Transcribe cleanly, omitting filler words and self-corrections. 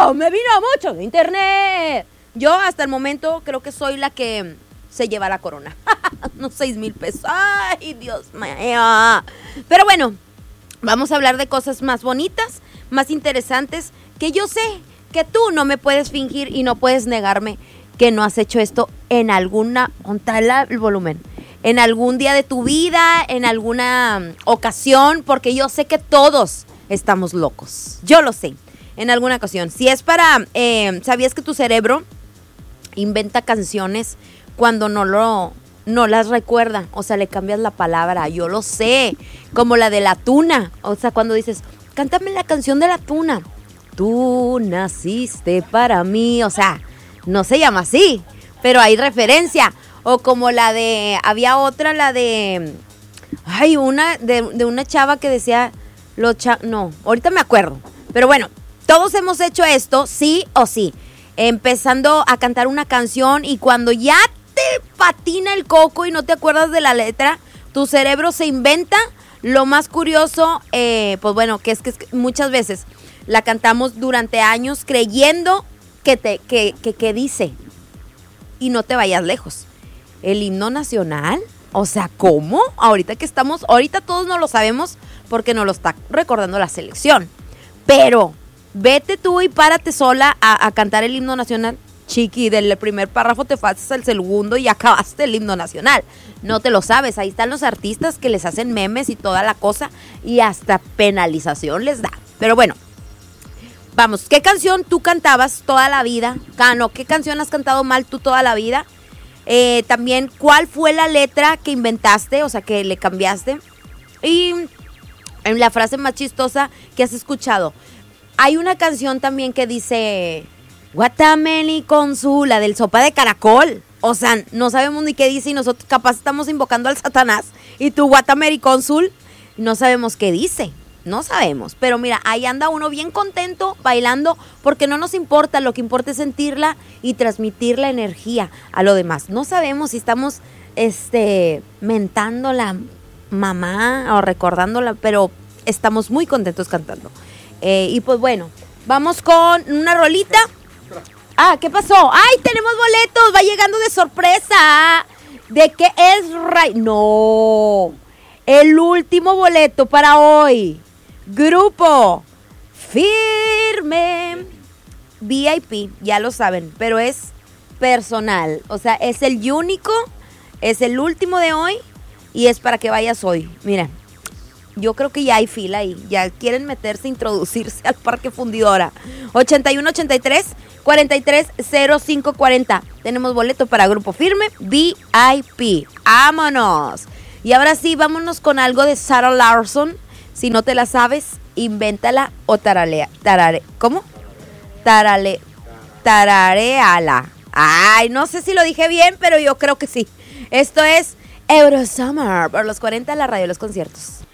¡Wow! Me vino mucho de internet. Yo hasta el momento creo que soy la que se lleva la corona. Unos 6,000 pesos. Ay, Dios mío. Pero bueno, vamos a hablar de cosas más bonitas, más interesantes, que yo sé que tú no me puedes fingir y no puedes negarme que no has hecho esto en alguna, contala el volumen, en algún día de tu vida, en alguna ocasión, porque yo sé que todos estamos locos. Yo lo sé, en alguna ocasión. Si es para, ¿sabías que tu cerebro inventa canciones cuando no las recuerda? O sea, le cambias la palabra. Yo lo sé, como la de la tuna. O sea, cuando dices, cántame la canción de la tuna. Tú naciste para mí. O sea, no se llama así, pero hay referencia. O como la de, había otra, la de, ay, una de una chava que decía, no, ahorita me acuerdo. Pero bueno, todos hemos hecho esto, sí o sí. Empezando a cantar una canción y cuando ya te patina el coco y no te acuerdas de la letra, tu cerebro se inventa. Lo más curioso, pues bueno, que es que muchas veces la cantamos durante años creyendo que dice. Y no te vayas lejos. El himno nacional, o sea, ¿cómo? Ahorita todos no lo sabemos porque nos lo está recordando la selección. Pero vete tú y párate sola a cantar el himno nacional. Chiqui, del primer párrafo te pasas al segundo y acabaste el himno nacional. No te lo sabes. Ahí están los artistas que les hacen memes y toda la cosa y hasta penalización les da. Pero bueno, vamos, ¿qué canción tú cantabas toda la vida? Cano, ¿qué canción has cantado mal tú toda la vida? También, ¿cuál fue la letra que inventaste? O sea, que le cambiaste. Y en la frase más chistosa que has escuchado. Hay una canción también que dice Guatameni Consula del Sopa de Caracol. O sea, no sabemos ni qué dice y nosotros capaz estamos invocando al Satanás. Y tu Guatameni Consul, no sabemos qué dice. No sabemos, pero mira, ahí anda uno bien contento bailando porque no nos importa, lo que importa es sentirla y transmitir la energía a lo demás. No sabemos si estamos mentando la mamá o recordándola, pero estamos muy contentos cantando. Y pues bueno, vamos con una rolita. Ah, ¿qué pasó? ¡Ay, tenemos boletos! Va llegando de sorpresa. ¿De qué es? No, el último boleto para hoy. Grupo Firme VIP, ya lo saben, pero es personal, o sea, es el único, es el último de hoy y es para que vayas hoy. Mira, yo creo que ya hay fila ahí, ya quieren meterse, introducirse al Parque Fundidora. 8183-430540. Tenemos boleto para Grupo Firme VIP. ¡Vámonos! Y ahora sí, vámonos con algo de Sarah Larson. Si no te la sabes, invéntala o ¿cómo? Tarareala. Ay, no sé si lo dije bien, pero yo creo que sí. Esto es Eurosummer por los 40 de la radio de los conciertos.